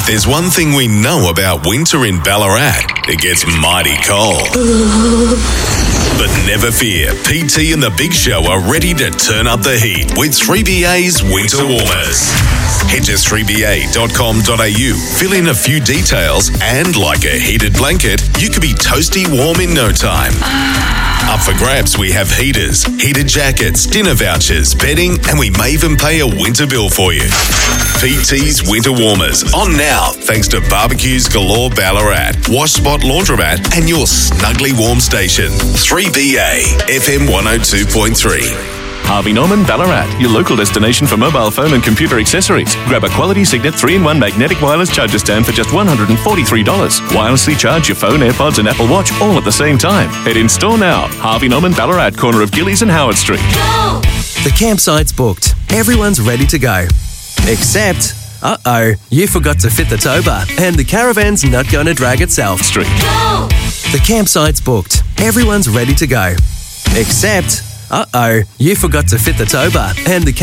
If there's one thing we know about winter in Ballarat, it gets mighty cold. But never fear, PT and the Big Show are ready to turn up the heat with 3BA's Winter Warmers. Head to 3ba.com.au, fill in a few details, and like a heated blanket, you could be toasty warm in no time. Up for grabs, we have heaters, heated jackets, dinner vouchers, bedding, and we may even pay a winter bill for you. PT's Winter Warmers, on now, thanks to Barbecues Galore Ballarat, Wash Spot Laundromat, and your snugly warm station. 3BA, FM 102.3. Harvey Norman Ballarat, your local destination for mobile phone and computer accessories. Grab a quality Signet 3-in-1 magnetic wireless charger stand for just $143. Wirelessly charge your phone, AirPods and Apple Watch all at the same time. Head in store now. Harvey Norman Ballarat, corner of Gillies and Howard Street. Go! The campsite's booked. Everyone's ready to go. Except, you forgot to fit the tow bar and the caravan's not going to drag itself. Street. Go! The campsite's booked. Everyone's ready to go. Except, you forgot to fit the tow bar and the